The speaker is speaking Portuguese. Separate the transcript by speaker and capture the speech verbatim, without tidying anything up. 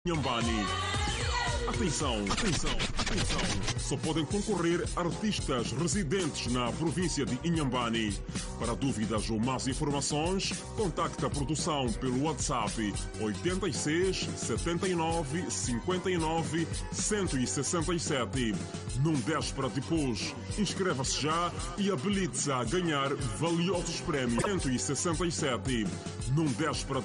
Speaker 1: Inhambane. Atenção, atenção, atenção. Só podem concorrer artistas residentes na província de Inhambane. Para dúvidas ou mais informações, contacte a produção pelo WhatsApp oito seis, sete nove, cinco nove, um seis sete. Não deixe para depois. Inscreva-se já e habilite-se a ganhar valiosos prémios. cento e sessenta e sete. Não deixe para